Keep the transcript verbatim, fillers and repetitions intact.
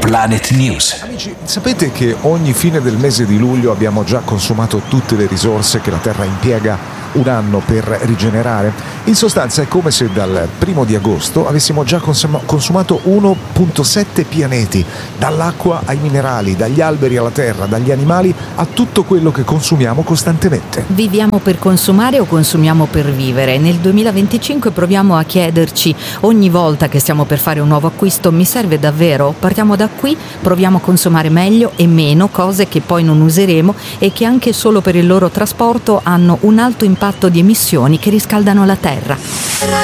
Planet News. Amici, sapete che ogni fine del mese di luglio abbiamo già consumato tutte le risorse che la Terra impiega un anno per rigenerare? In sostanza è come se dal primo di agosto avessimo già consum- consumato uno virgola sette pianeti, dall'acqua ai minerali, dagli alberi alla terra, dagli animali a tutto quello che consumiamo costantemente. Viviamo per consumare o consumiamo per vivere? Nel duemilaventicinque proviamo a chiederci ogni volta che stiamo per fare un nuovo acquisto: mi serve davvero? Partiamo da qui, proviamo a consumare meglio e meno cose che poi non useremo e che anche solo per il loro trasporto hanno un alto impatto di emissioni che riscaldano la terra.